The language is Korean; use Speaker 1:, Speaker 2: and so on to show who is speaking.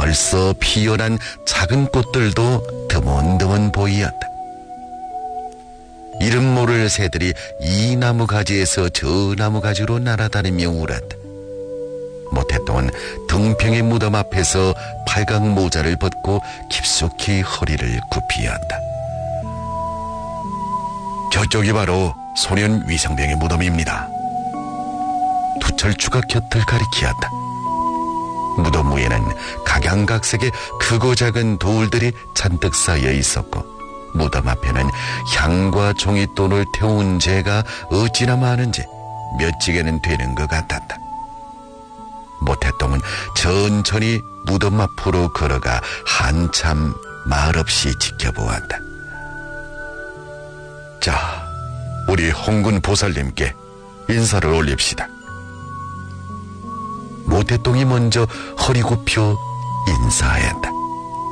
Speaker 1: 벌써 피어난 작은 꽃들도 드문드문 보이었다. 이름 모를 새들이 이 나무 가지에서 저 나무 가지로 날아다니며 울었다. 모태똥은 등평의 무덤 앞에서 팔각 모자를 벗고 깊숙이 허리를 굽히었다. 저쪽이 바로 소년 위성병의 무덤입니다. 두철추가 곁을 가리키었다. 무덤 위에는 각양각색의 크고 작은 돌들이 잔뜩 쌓여 있었고, 무덤 앞에는 향과 종잇돈을 태운 재가 어찌나 많은지 몇 지게는 되는 것 같았다. 모태똥은 천천히 무덤 앞으로 걸어가 한참 말없이 지켜보았다. 자, 우리 홍군 보살님께 인사를 올립시다. 모태똥이 먼저 허리 굽혀 인사했다.